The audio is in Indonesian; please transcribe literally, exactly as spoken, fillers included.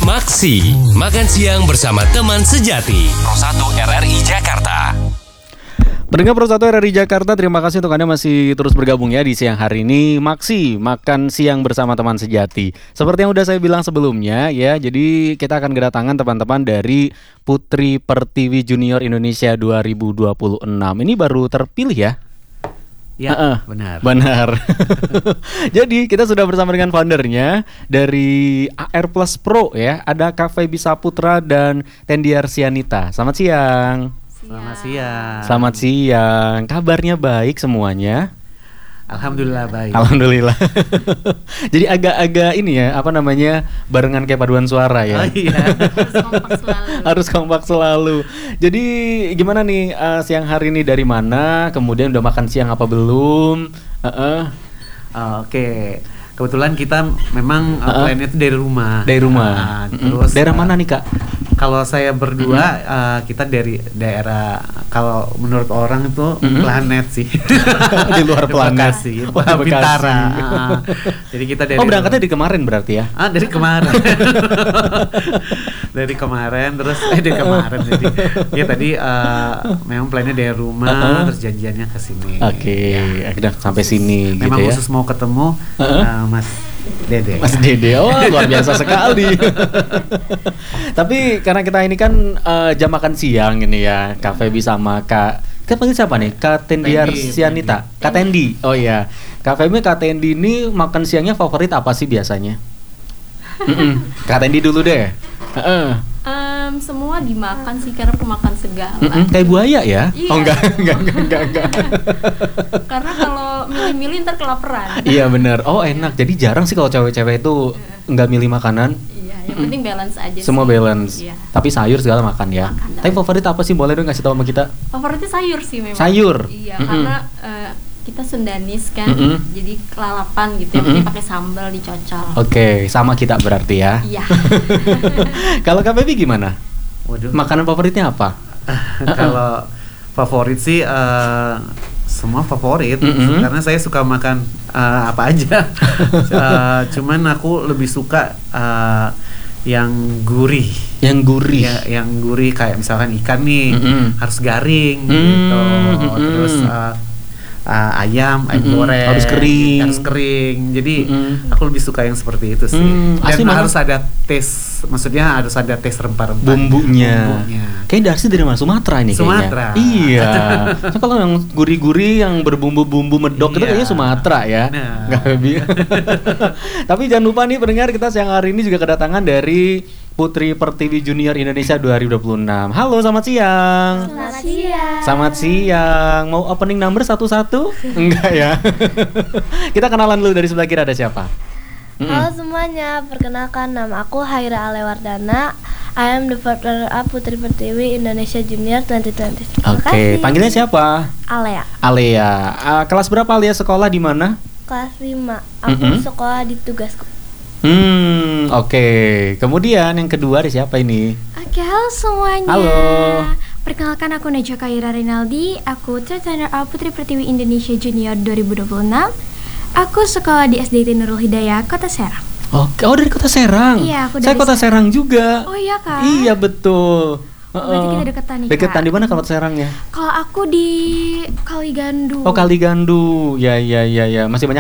Maksi, makan siang bersama teman sejati. Pro satu R R I Jakarta. Pendengar Pro satu R R I Jakarta, terima kasih untuk Anda masih terus bergabung ya di siang hari ini. Maksi, makan siang bersama teman sejati. Seperti yang udah saya bilang sebelumnya ya, jadi kita akan kedatangan teman-teman dari Putri Pertiwi Junior Indonesia dua ribu dua puluh enam. Ini baru terpilih ya? Ya, uh-uh. benar. Benar. Jadi kita sudah bersama dengan foundernya dari A R Plus Pro ya. Ada Kak Feby Saputra dan Tendy Arsianita. Selamat siang. Selamat siang. Selamat siang. Kabarnya baik semuanya? Alhamdulillah baik. Alhamdulillah. Jadi agak-agak ini ya, apa namanya, barengan kayak paduan suara ya. Oh iya. Harus kompak selalu. Harus kompak selalu. Jadi gimana nih uh, siang hari ini dari mana? Kemudian udah makan siang apa belum? Uh-uh. Oh, Oke. Okay. Kebetulan kita memang uh, Uh-uh. plannya itu dari rumah. Dari rumah. Uh, Mm-mm. terus daerah uh, mana nih Kak? Kalau saya berdua uh, kita dari daerah, kalau menurut orang itu Mm-mm. planet sih. Di luar planet. Bekasi, Oh, di Bekasi. Bintara. Uh, jadi kita dari Oh berangkatnya dari kemarin berarti ya? Ah dari kemarin. Dari kemarin terus eh dari kemarin jadi ya tadi uh, memang plannya dari rumah Uh-uh. terus janjiannya ke sini. Oke, Ya. akhirnya sampai sini Memang gitu ya. khusus mau ketemu Uh-uh. uh, Mas Dede. Mas Dede, oh luar biasa sekali. Tapi karena kita ini kan uh, jam makan siang ini ya, Kak Feby sama Kak, kita panggil siapa nih? Kak Tendy Tendy, Arsianita. Tendy. Kak Tendy, oh iya. Kak Feby, Kak Tendy ini makan siangnya favorit apa sih biasanya? Mm-mm. Kak Tendy dulu deh. Heeh. Em, semua dimakan sih karena pemakan segala. Mm-mm, kayak buaya ya? Iya. Oh enggak, enggak, enggak, enggak, enggak. Karena kalau milih-milih ntar kelaparan. Iya benar. Oh enak. Jadi jarang sih kalau cewek-cewek itu enggak milih makanan. Iya, yang penting balance aja. Semua sih. balance. Iya. Tapi sayur segala makan ya. Makan, Tapi favorit apa sih? Boleh dong kasih tahu sama kita? Favoritnya sayur sih memang. Sayur? Iya, Mm-mm. karena eh, kita Sundanis kan, Mm-mm. jadi kelalapan gitu. Yang Mm-mm. penting pakai sambal dicocol. Oke, sama kita berarti ya. Iya. Kalau Kak Feby gimana? Waduh. Makanan favoritnya apa? Kalau favorit sih uh, semua favorit Mm-mm. karena saya suka makan uh, apa aja. Uh, cuman aku lebih suka uh, yang gurih. Yang gurih. Ya, yang gurih kayak misalkan ikan nih Mm-mm. harus garing Mm, gitu. mm-mm. Terus uh, uh, ayam, ayam Mm-mm. goreng Harus kering. harus kering. Jadi Mm-mm. aku lebih suka yang seperti itu sih. Mm, asli Dan mana? harus ada taste, maksudnya harus ada taste rempah-rempah. Bumbunya. Bumbunya. Kayaknya Darsi dari mana? Sumatera ini Sumatera. kayaknya. Iya. So, kalau yang gurih-gurih yang berbumbu-bumbu medok itu Iya. kayaknya Sumatera ya. Nah. Nggak Feby. Tapi jangan lupa nih pendengar, kita siang hari ini juga kedatangan dari Putri Pertiwi Junior Indonesia dua ribu dua puluh enam. Halo, selamat siang. Selamat siang. Selamat siang. Mau opening number satu-satu? Enggak ya. Kita kenalan dulu, dari sebelah kiri ada siapa? Mm-mm. Halo semuanya, perkenalkan nama aku Haira Alewardana. I am the founder of Putri Pertiwi Indonesia Junior dua ribu dua puluh. Terima Oke, kasih. panggilnya siapa? Alea, Alea. Ah, kelas berapa Alea, sekolah di mana? kelas lima. Aku Mm-mm. sekolah di tugasku. Hmm, oke. Kemudian yang kedua ada siapa ini? Oke, halo semuanya. Halo. Perkenalkan aku Najwa Kaira Rinaldi. Aku trainer Putri Pertiwi Indonesia Junior dua ribu dua puluh enam. Aku sekolah di S D T Nurul Hidayah, Kota Serang. Oke, oh dari Kota Serang. Iya, aku Saya dari Kota Serang juga. Oh iya kak? Iya betul. Berarti Heeh. kita deketan nih, Deketan Kak. di mana kalau Serangnya? Kalau aku di Kaligandu. Oh Kaligandu. Ya ya ya ya. Masih banyak